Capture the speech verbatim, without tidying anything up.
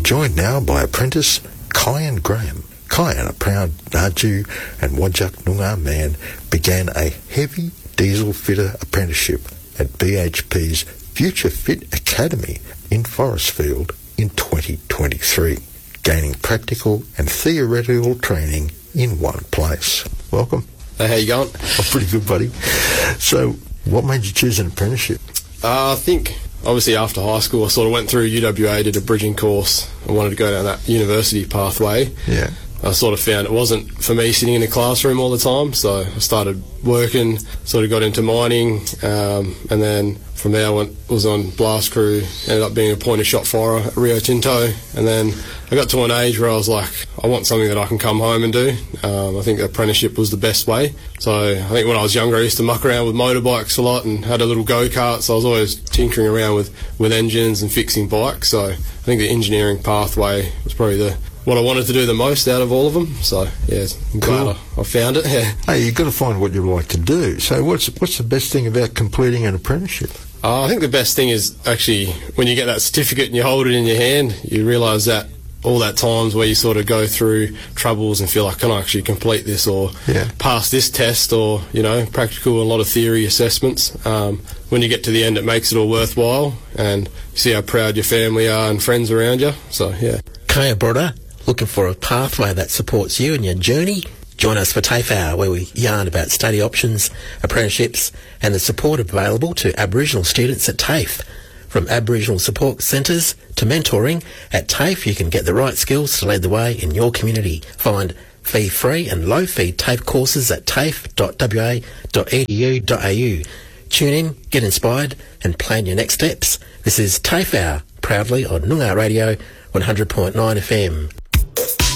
I'm joined now by apprentice Kyan Graham. Kyan, a proud Naju and Whadjuk Noongar man, began a heavy diesel fitter apprenticeship at B H P's Future Fit Academy in Forestfield in twenty twenty-three, gaining practical and theoretical training in one place. Welcome. Hey, how you going? Oh, pretty good, buddy. So, what made you choose an apprenticeship? Uh, I think, obviously, after high school, I sort of went through U W A, did a bridging course. I wanted to go down that university pathway. Yeah. I sort of found it wasn't for me sitting in a classroom all the time, so I started working, sort of got into mining, um, and then from there I went, was on blast crew, ended up being a pointer shot firer at Rio Tinto, and then I got to an age where I was like, I want something that I can come home and do. Um, I think the apprenticeship was the best way. So I think when I was younger I used to muck around with motorbikes a lot and had a little go-kart, so I was always tinkering around with, with engines and fixing bikes, so I think the engineering pathway was probably the what I wanted to do the most out of all of them. So yeah, I'm Cool. glad I, I found it. Yeah. Hey, you've got to find what you like to do. So what's what's the best thing about completing an apprenticeship? Uh, I think the best thing is actually when you get that certificate and you hold it in your hand, you realise that all that times where you sort of go through troubles and feel like, can I actually complete this or Yeah. pass this test, or, you know, practical and a lot of theory assessments. Um, when you get to the end, it makes it all worthwhile, and you see how proud your family are and friends around you. So, yeah. Kaya brother, looking for a pathway that supports you and your journey? Join us for TAFE Hour, where we yarn about study options, apprenticeships and the support available to Aboriginal students at TAFE. From Aboriginal support centres to mentoring, at TAFE you can get the right skills to lead the way in your community. Find fee-free and low-fee TAFE courses at tafe dot w a dot e d u dot a u. Tune in, get inspired and plan your next steps. This is TAFE Hour, proudly on Noongar Radio one hundred point nine F M.